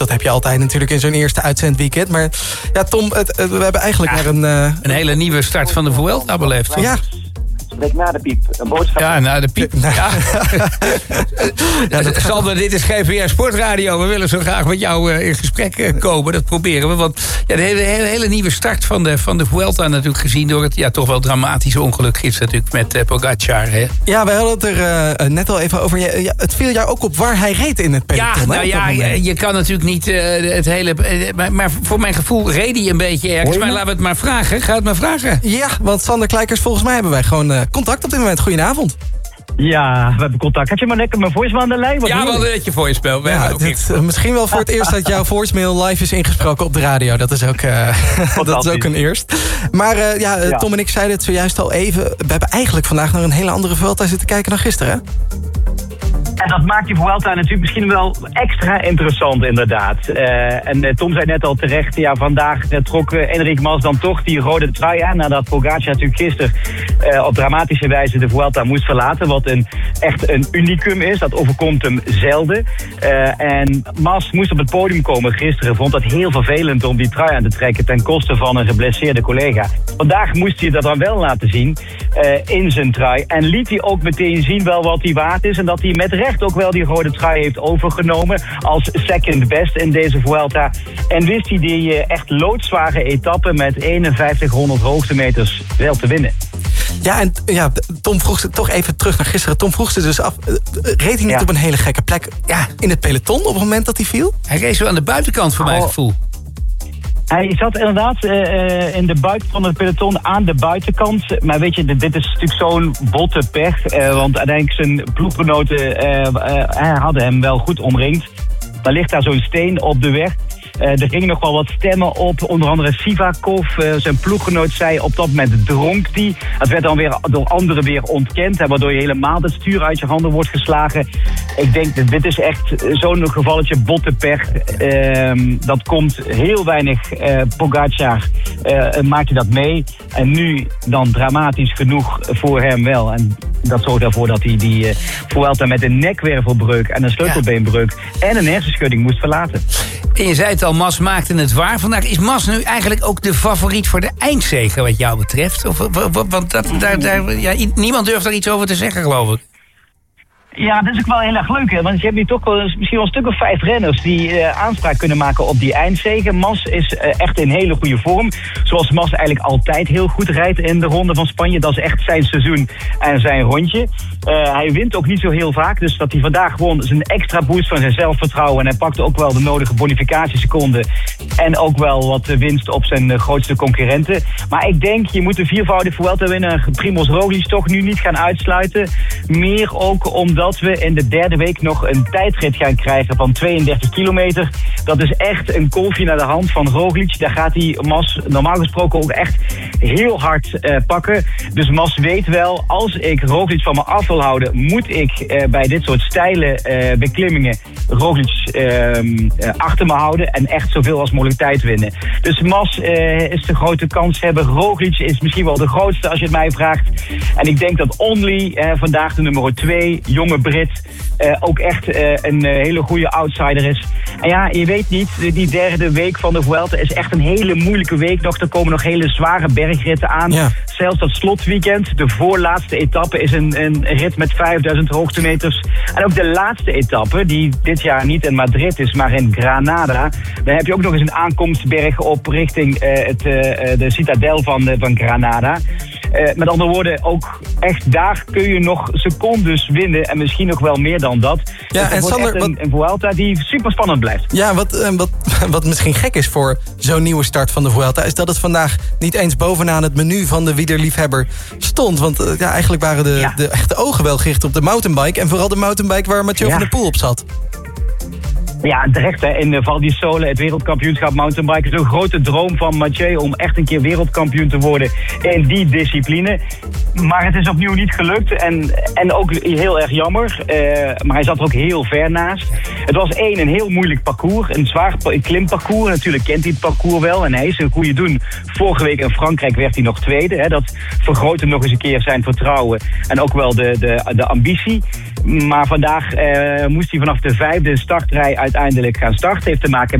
Dat heb je altijd natuurlijk in zo'n eerste uitzendweekend. Maar ja, Tom, we hebben eigenlijk weer een hele nieuwe start van de Vuelta beleefd. Ja. Spreek na de piep. Een boodschap. Ja, na de piep. Sander, dit is GVR Sportradio. We willen zo graag met jou in gesprek komen. Dat proberen we. Want de hele nieuwe start van de Vuelta natuurlijk gezien door het toch wel dramatische ongeluk gisteren natuurlijk met Pogacar. Hè? Ja, we hadden het er net al even over. Het viel jou ook op waar hij reed in het peloton. Je kan natuurlijk niet het hele... Maar voor mijn gevoel reed hij een beetje ergens. Maar laten we het maar vragen. Ga het maar vragen. Ja, want Sander Kleikers, volgens mij hebben wij gewoon contact op dit moment. Goedenavond. Ja, we hebben contact. Had je maar lekker mijn voicemail aan de lijn? Ja, wel een beetje voicemail. Misschien wel voor het eerst dat jouw voicemail live is ingesproken op de radio. Dat is ook, dat is ook een eerst. Maar Tom en ik zeiden het zojuist al even. We hebben eigenlijk vandaag naar een hele andere Vuelta zitten kijken dan gisteren, hè? En dat maakt die Vuelta natuurlijk misschien wel extra interessant, inderdaad. En Tom zei net al terecht, vandaag trok Enric Mas dan toch die rode trui aan, nadat Pogacar natuurlijk gisteren op dramatische wijze de Vuelta moest verlaten, wat echt een unicum is. Dat overkomt hem zelden. En Mas moest op het podium komen gisteren, vond dat heel vervelend om die trui aan te trekken ten koste van een geblesseerde collega. Vandaag moest hij dat dan wel laten zien in zijn trui. En liet hij ook meteen zien wel wat hij waard is en dat hij met recht ook wel die rode trui heeft overgenomen als second best in deze Vuelta. En wist hij die echt loodzware etappe met 5100 hoogtemeters wel te winnen. Ja, en Tom vroeg ze toch even terug naar gisteren. Tom vroeg ze dus af, reed hij niet op een hele gekke plek in het peloton op het moment dat hij viel? Hij reed zo aan de buitenkant voor mijn gevoel. Hij zat inderdaad in de buik van het peloton aan de buitenkant. Maar weet je, dit is natuurlijk zo'n botte pech. Want uiteindelijk zijn ploeggenoten hadden hem wel goed omringd. Dan ligt daar zo'n steen op de weg. Er gingen nog wel wat stemmen op. Onder andere Sivakov, zijn ploeggenoot, zei op dat moment dronk die. Dat werd dan weer door anderen weer ontkend. Waardoor je helemaal het stuur uit je handen wordt geslagen. Ik denk dat dit is echt zo'n gevalletje botte pech. Dat komt heel weinig Pogacar. Maakt hij dat mee. En nu dan dramatisch genoeg voor hem wel. En dat zorgt ervoor dat hij die Vuelta met een nekwervelbreuk en een sleutelbeenbreuk en een hersenschudding moest verlaten. En je zei het al, Mas maakte het waar. Vandaag is Mas nu eigenlijk ook de favoriet voor de eindzege wat jou betreft? Want niemand durft daar iets over te zeggen, geloof ik. Ja, dat is ook wel heel erg leuk, hè? Want je hebt nu toch wel misschien wel een stuk of 5 renners die aanspraak kunnen maken op die eindzege. Mas is echt in hele goede vorm. Zoals Mas eigenlijk altijd heel goed rijdt in de Ronde van Spanje. Dat is echt zijn seizoen en zijn rondje. Hij wint ook niet zo heel vaak. Dus dat hij vandaag won is een extra boost van zijn zelfvertrouwen. En hij pakte ook wel de nodige bonificatieseconden. En ook wel wat winst op zijn grootste concurrenten. Maar ik denk, je moet de viervoudige Vuelta-winnaar Primož Roglič toch nu niet gaan uitsluiten. Meer ook omdat we in de derde week nog een tijdrit gaan krijgen van 32 kilometer. Dat is echt een kolfje naar de hand van Roglič. Daar gaat hij Mas normaal gesproken ook echt heel hard pakken. Dus Mas weet wel, als ik Roglič van me af wil houden, moet ik bij dit soort steile beklimmingen Roglič achter me houden en echt zoveel als mogelijk tijd winnen. Dus Mas is de grote kanshebber. Roglič is misschien wel de grootste als je het mij vraagt. En ik denk dat Only vandaag de nummer 2, jonge Brit, ook echt een hele goede outsider is. En ja, je weet niet, die derde week van de Vuelta is echt een hele moeilijke week nog. Er komen nog hele zware bergritten aan. Ja. Zelfs dat slotweekend, de voorlaatste etappe, is een rit met 5000 hoogtemeters. En ook de laatste etappe, die dit jaar niet in Madrid is, maar in Granada. Dan heb je ook nog eens een aankomstberg op richting de citadel van Granada. Met andere woorden, ook echt daar kun je nog secondes winnen en misschien nog wel meer dan dat. Ja, dus en Sander, een Vuelta die super spannend blijft. Ja, wat misschien gek is voor zo'n nieuwe start van de Vuelta, is dat het vandaag niet eens bovenaan het menu van de wielerliefhebber stond. Want eigenlijk waren de echte ogen wel gericht op de mountainbike en vooral de mountainbike waar Mathieu van der Poel op zat. Ja, terecht, hè. In Val di Sole, het wereldkampioenschap mountainbiken, is een grote droom van Mathieu om echt een keer wereldkampioen te worden in die discipline. Maar het is opnieuw niet gelukt en ook heel erg jammer. Maar hij zat er ook heel ver naast. Het was een heel moeilijk parcours, een zwaar klimparcours. Natuurlijk kent hij het parcours wel en hij is een goede doen. Vorige week in Frankrijk werd hij nog tweede. Hè. Dat vergrootte nog eens een keer zijn vertrouwen en ook wel de ambitie. Maar vandaag moest hij vanaf de 5e startrij uiteindelijk gaan starten. Heeft te maken